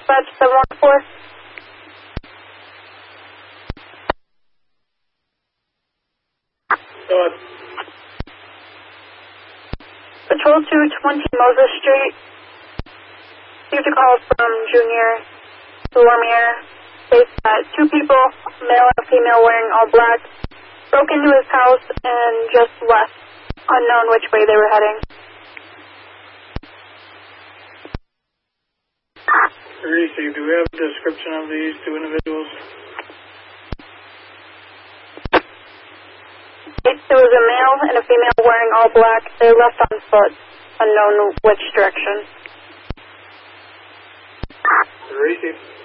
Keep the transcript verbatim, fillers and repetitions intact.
dispatch seven one four. Go ahead. Patrol two twenty Moses Street. Received a call from Junior Lormier. States that two people, male and female wearing all black, broke into his house and just left, unknown which way they were heading. Received. Do we have a description of these two individuals? There was a male and a female wearing all black. They left on foot, unknown which direction. Received.